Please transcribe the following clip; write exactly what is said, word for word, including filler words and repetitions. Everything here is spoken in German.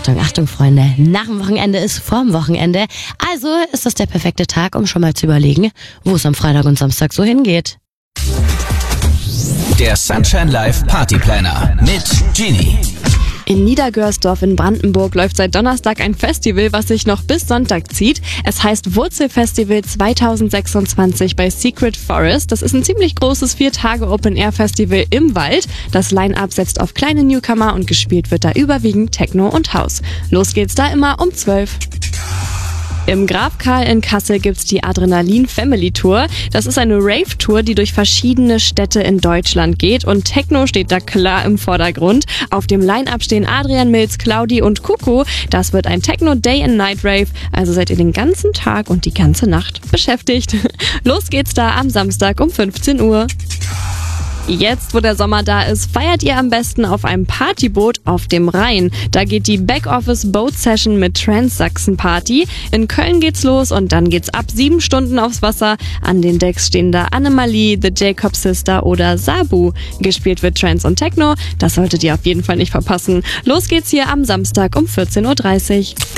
Achtung, Achtung, Freunde, nach dem Wochenende ist vorm Wochenende. Also ist das der perfekte Tag, um schon mal zu überlegen, wo es am Freitag und Samstag so hingeht. Der Sunshine Live Party Planner mit Genie. In Niedergörsdorf in Brandenburg läuft seit Donnerstag ein Festival, was sich noch bis Sonntag zieht. Es heißt Wurzelfestival zwanzig sechsundzwanzig bei Secret Forest. Das ist ein ziemlich großes Vier-Tage-Open-Air-Festival im Wald. Das Line-Up setzt auf kleine Newcomer und gespielt wird da überwiegend Techno und House. Los geht's da immer um zwölf. Im Graf Karl in Kassel gibt's die Adrenalin Family Tour. Das ist eine Rave-Tour, die durch verschiedene Städte in Deutschland geht und Techno steht da klar im Vordergrund. Auf dem Line-Up stehen Adrian Mills, Claudi und Kuku. Das wird ein Techno Day and Night Rave, also seid ihr den ganzen Tag und die ganze Nacht beschäftigt. Los geht's da am Samstag um fünfzehn Uhr. Jetzt, wo der Sommer da ist, feiert ihr am besten auf einem Partyboot auf dem Rhein. Da geht die Backoffice Boat Session mit Trans-Sachsen Party. In Köln geht's los und dann geht's ab sieben Stunden aufs Wasser. An den Decks stehen da Annemalie, The Jacob Sister oder Sabu. Gespielt wird Trance und Techno. Das solltet ihr auf jeden Fall nicht verpassen. Los geht's hier am Samstag um vierzehn Uhr dreißig.